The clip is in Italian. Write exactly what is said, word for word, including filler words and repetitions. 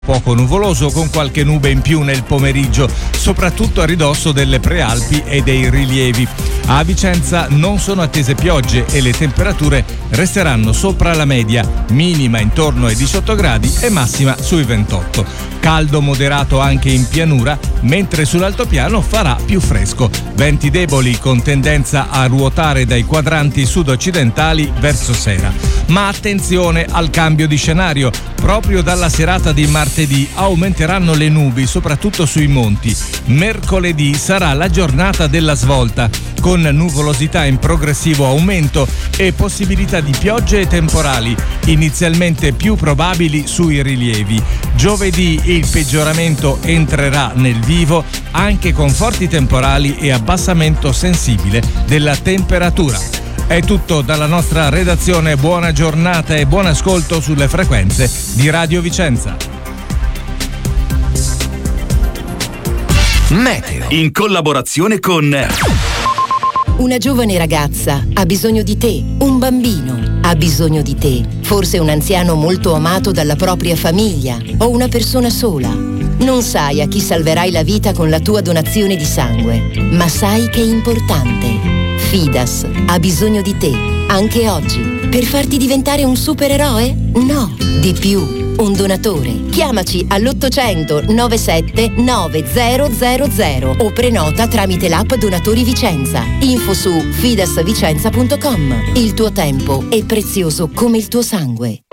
Poco nuvoloso con qualche nube in più nel pomeriggio, soprattutto a ridosso delle prealpi e dei rilievi. A Vicenza non sono attese piogge e le temperature resteranno sopra la media, minima intorno ai diciotto gradi e massima sui ventotto. Caldo moderato anche in pianura, mentre sull'altopiano farà più fresco. Venti deboli con tendenza a ruotare dai quadranti sud-occidentali verso sera. Ma attenzione al cambio di scenario. Proprio dalla serata di martedì aumenteranno le nubi, soprattutto sui monti. Mercoledì sarà la giornata della svolta, con nuvolosità in progressivo aumento e possibilità di piogge e temporali, inizialmente più probabili sui rilievi. Giovedì il peggioramento entrerà nel vivo, anche con forti temporali e abbassamento sensibile della temperatura. È tutto dalla nostra redazione, buona giornata e buon ascolto sulle frequenze di Radio Vicenza. Meteo, in collaborazione con... Una giovane ragazza ha bisogno di te, un bambino ha bisogno di te, forse un anziano molto amato dalla propria famiglia o una persona sola. Non sai a chi salverai la vita con la tua donazione di sangue, ma sai che è importante. Fidas ha bisogno di te, anche oggi, per farti diventare un supereroe? No, di più. Un donatore. Chiamaci all'ottocento novantasette novecento o prenota tramite l'app Donatori Vicenza. Info su fidasvicenza punto com. Il tuo tempo è prezioso come il tuo sangue.